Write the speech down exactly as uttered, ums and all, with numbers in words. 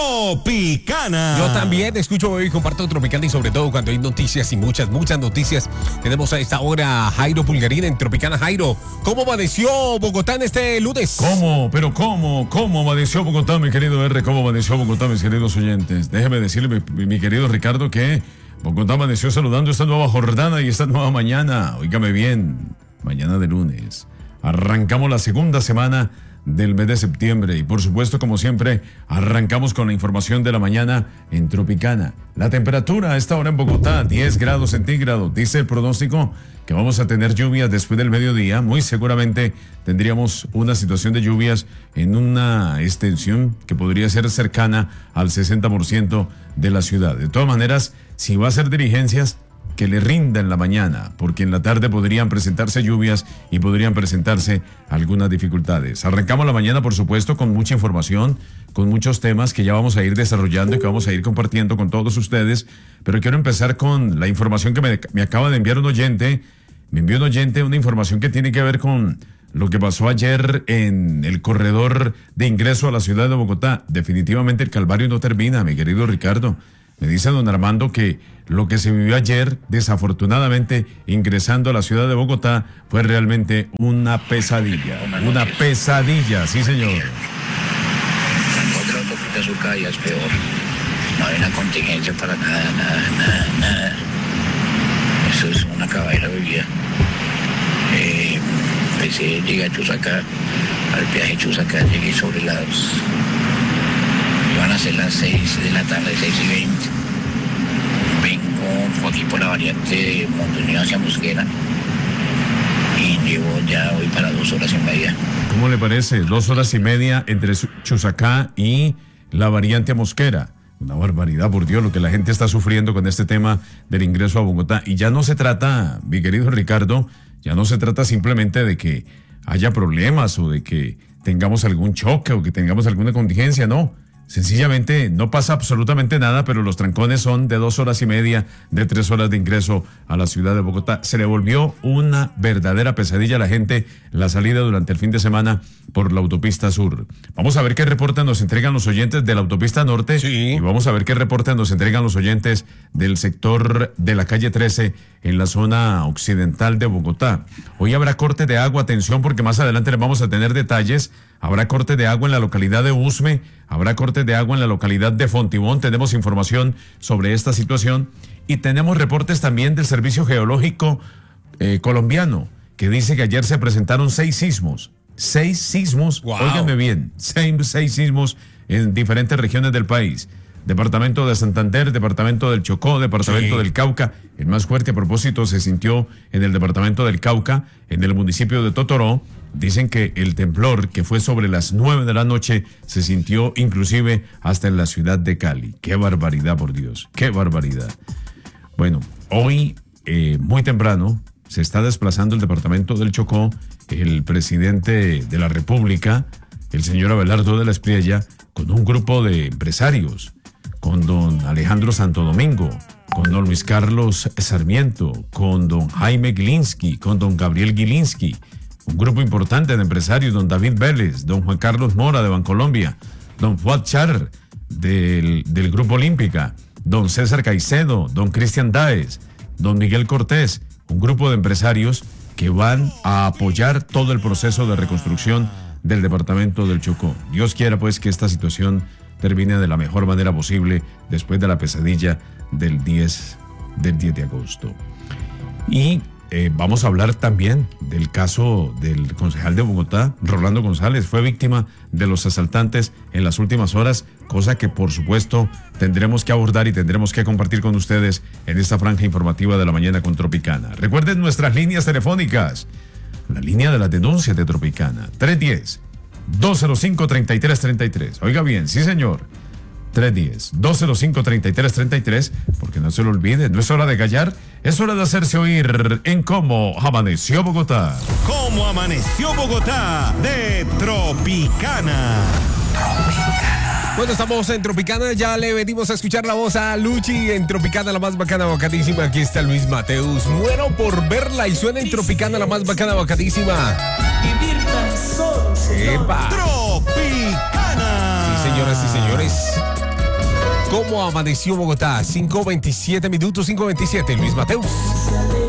Tropicana. Yo también escucho y comparto Tropicana, y sobre todo cuando hay noticias, y muchas, muchas noticias. Tenemos a esta hora a Jairo Pulgarín en Tropicana. Jairo, ¿cómo amaneció Bogotá en este lunes? ¿Cómo? ¿Pero cómo? ¿Cómo amaneció Bogotá, mi querido R? ¿Cómo amaneció Bogotá, mis queridos oyentes? Déjeme decirle, mi, mi querido Ricardo, que Bogotá amaneció saludando esta nueva jornada y esta nueva mañana. Óigame bien, mañana de lunes. Arrancamos la segunda semana del mes de septiembre y por supuesto, como siempre, arrancamos con la información de la mañana en Tropicana. La temperatura a esta hora en Bogotá, diez grados centígrados. Dice el pronóstico que vamos a tener lluvias después del mediodía. Muy seguramente tendríamos una situación de lluvias en una extensión que podría ser cercana al sesenta por ciento de la ciudad. De todas maneras, si va a hacer diligencias, que le rinda en la mañana, porque en la tarde podrían presentarse lluvias y podrían presentarse algunas dificultades. Arrancamos la mañana, por supuesto, con mucha información, con muchos temas que ya vamos a ir desarrollando y que vamos a ir compartiendo con todos ustedes, pero quiero empezar con la información que me, me acaba de enviar un oyente. Me envió un oyente una información que tiene que ver con lo que pasó ayer en el corredor de ingreso a la ciudad de Bogotá. Definitivamente el calvario no termina, mi querido Ricardo. Me dice don Armando que lo que se vivió ayer, desafortunadamente, ingresando a la ciudad de Bogotá, fue realmente una pesadilla. Una pesadilla, sí, señor. Otra autopista sur cada día es peor. No hay una contingencia para nada, nada, nada, nada. Eso es una caballera vivida. Eh, empecé, llegué a Chusacá, al viaje Chusacá, llegué sobre las... Iban a ser las seis de la tarde, seis y veinte. Vengo aquí por la variante de Monteño hacia Mosquera y llevo ya hoy para dos horas y media. ¿Cómo le parece? Dos horas y media entre Chusacá y la variante Mosquera. Una barbaridad, por Dios, lo que la gente está sufriendo con este tema del ingreso a Bogotá. Y ya no se trata, mi querido Ricardo, ya no se trata simplemente de que haya problemas o de que tengamos algún choque o que tengamos alguna contingencia, no. Sencillamente no pasa absolutamente nada, pero los trancones son de dos horas y media, de tres horas de ingreso a la ciudad de Bogotá. Se le volvió una verdadera pesadilla a la gente la salida durante el fin de semana por la autopista sur. Vamos a ver qué reportes nos entregan los oyentes de la autopista norte. Sí. Y vamos a ver qué reportes nos entregan los oyentes del sector de la calle trece en la zona occidental de Bogotá. Hoy habrá corte de agua, atención, porque más adelante les vamos a tener detalles. Habrá corte de agua en la localidad de Usme, habrá corte de agua en la localidad de Fontibón. Tenemos información sobre esta situación y tenemos reportes también del Servicio Geológico eh, colombiano, que dice que ayer se presentaron seis sismos. Seis sismos, wow. Óiganme bien, seis, seis sismos en diferentes regiones del país. Departamento de Santander, departamento del Chocó, departamento sí. del Cauca. El más fuerte, a propósito, se sintió en el departamento del Cauca, en el municipio de Totoró. Dicen que el temblor, que fue sobre las nueve de la noche, se sintió inclusive hasta en la ciudad de Cali. ¡Qué barbaridad, por Dios! ¡Qué barbaridad! Bueno, hoy, eh, muy temprano, se está desplazando el departamento del Chocó, el presidente de la República, el señor Abelardo de la Espriella, con un grupo de empresarios, con don Alejandro Santo Domingo, con don Luis Carlos Sarmiento, con don Jaime Gilinski, con don Gabriel Gilinski, un grupo importante de empresarios, don David Vélez, don Juan Carlos Mora de Bancolombia, don Fuad Char del, del Grupo Olímpica, don César Caicedo, don Cristian Dáez, don Miguel Cortés, un grupo de empresarios que van a apoyar todo el proceso de reconstrucción del departamento del Chocó. Dios quiera pues que esta situación termine de la mejor manera posible después de la pesadilla del diez de agosto. Y eh, vamos a hablar también del caso del concejal de Bogotá, Rolando González. Fue víctima de los asaltantes en las últimas horas, cosa que por supuesto tendremos que abordar y tendremos que compartir con ustedes en esta franja informativa de la mañana con Tropicana. Recuerden nuestras líneas telefónicas. La línea de las denuncias de Tropicana, tres uno cero, dos cero cinco, tres tres tres tres. Oiga bien, sí señor, tres uno cero, dos cero cinco, tres tres tres tres, porque no se lo olvide, no es hora de callar, es hora de hacerse oír en Cómo Amaneció Bogotá. Cómo Amaneció Bogotá de Tropicana. Tropicana. Bueno, estamos en Tropicana, ya le venimos a escuchar la voz a Luchi en Tropicana, la más bacana, bacanísima. Aquí está Luis Mateus, muero por verla y suena en Tropicana, la más bacana, bacanísima. Vivir tan solo, señor. ¡Epa! Tropicana. Sí, señoras y señores. ¿Cómo amaneció Bogotá? cinco veintisiete minutos, cinco veintisiete. Luis Mateus.